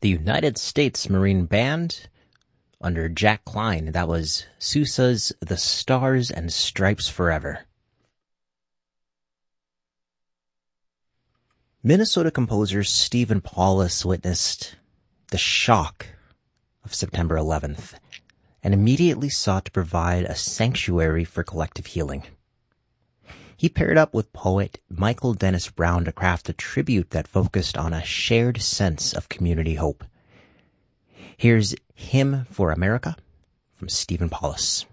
the United States Marine Band under Jack Klein. That was Sousa's The Stars and Stripes Forever. Minnesota composer Stephen Paulus witnessed the shock of September 11th and immediately sought to provide a sanctuary for collective healing. He paired up with poet Michael Dennis Brown to craft a tribute that focused on a shared sense of community hope. Here's Hymn for America from Stephen Paulus.